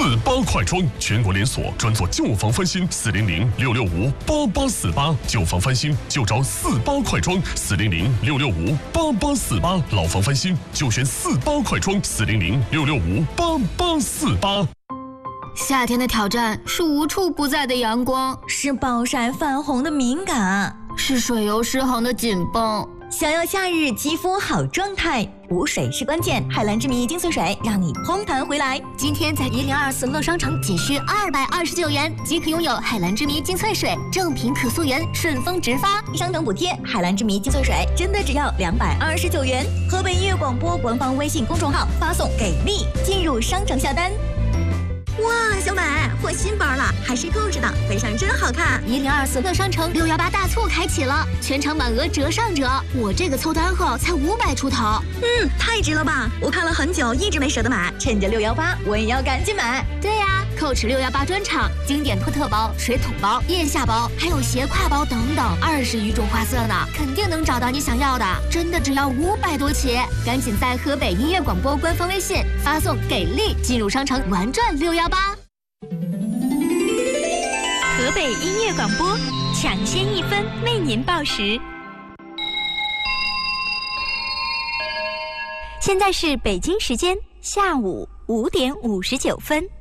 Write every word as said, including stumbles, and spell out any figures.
八快装，全国连锁，专做旧房翻新。四零零六六五八八四八，旧房翻新就找四八快装。四零零六六五八八四八，老房翻新就选四八快装。四零零六六五八八四八。 夏天的挑战是无处不在的阳光， 是暴晒泛红的敏感， 是水油失衡的紧绷。 想要夏日肌肤好状态，补水是关键。海蓝之谜精粹水让你嘭弹回来。 今天在一零二四乐商城仅需二百二十九元即可拥有海蓝之谜精粹水，正品可溯源，顺丰直发， 商城补贴。海蓝之谜精粹水真的只要两百二十九元。河北音乐广播官方微信公众号发送给力进入商城下单。哇，小美，换新包了，还是购置的，背上真好看。 一零二四乐商城六幺八大促开启了，全场满额折上折，我这个凑单后才五百出头。 嗯，太值了吧！我看了很久，一直没舍得买，趁着六幺八，我也要赶紧买。 对呀、啊，蔻驰六幺八专场，经典托特包、水桶包、腋下包，还有斜挎包等等，二十余种花色呢，肯定能找到你想要的。真的只要五百多起，赶紧在河北音乐广播官方微信发送给力进入商城玩转六幺八。 河北音乐广播抢先一分为您报时。现在是北京时间下午五点五十九分。